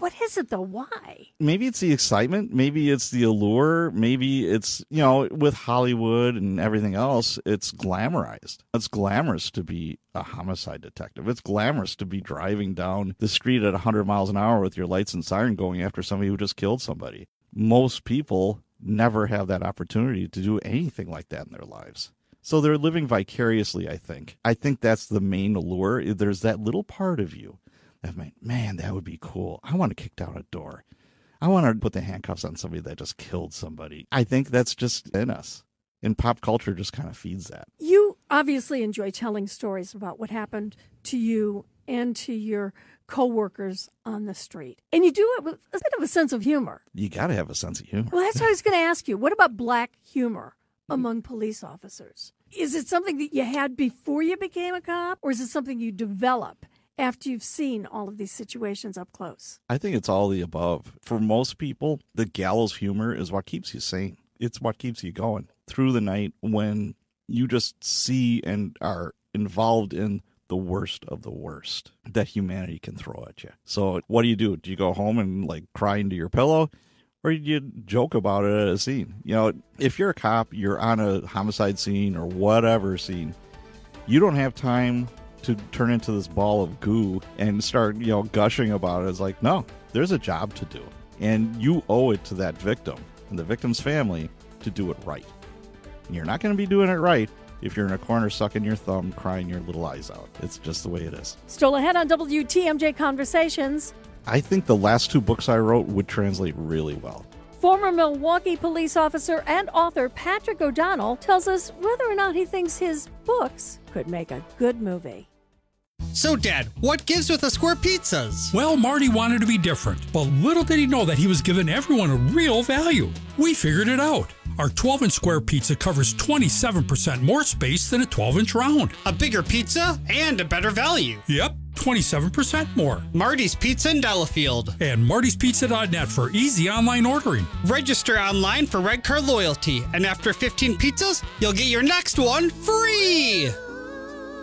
What is it, though? Why? Maybe it's the excitement. Maybe it's the allure. Maybe it's, with Hollywood and everything else, it's glamorized. It's glamorous to be a homicide detective. It's glamorous to be driving down the street at 100 miles an hour with your lights and siren going after somebody who just killed somebody. Most people never have that opportunity to do anything like that in their lives. So they're living vicariously, I think. I think that's the main allure. There's that little part of you that, man, that would be cool. I want to kick down a door. I want to put the handcuffs on somebody that just killed somebody. I think that's just in us. And pop culture just kind of feeds that. You obviously enjoy telling stories about what happened to you and to your coworkers on the street. And you do it with a bit of a sense of humor. You got to have a sense of humor. Well, that's what I was going to ask you. What about black humor among police officers? Is it something that you had before you became a cop, or is it something you develop after you've seen all of these situations up close? I think it's all the above. For most people, the gallows humor is what keeps you sane. It's what keeps you going through the night when you just see and are involved in the worst of the worst that humanity can throw at you. So what do? Do you go home and cry into your pillow? Or you joke about it at a scene? If you're a cop, you're on a homicide scene or whatever scene, you don't have time to turn into this ball of goo and start, gushing about it. It's no, there's a job to do. And you owe it to that victim and the victim's family to do it right. And you're not going to be doing it right if you're in a corner sucking your thumb, crying your little eyes out. It's just the way it is. Still ahead on WTMJ Conversations. I think the last 2 books I wrote would translate really well. Former Milwaukee police officer and author Patrick O'Donnell tells us whether or not he thinks his books could make a good movie. So, Dad, what gives with the square pizzas? Well, Marty wanted to be different, but little did he know that he was giving everyone a real value. We figured it out. Our 12-inch square pizza covers 27% more space than a 12-inch round. A bigger pizza and a better value. Yep, 27% more. Marty's Pizza in Delafield. And martyspizza.net for easy online ordering. Register online for Red Car Loyalty, and after 15 pizzas, you'll get your next one free!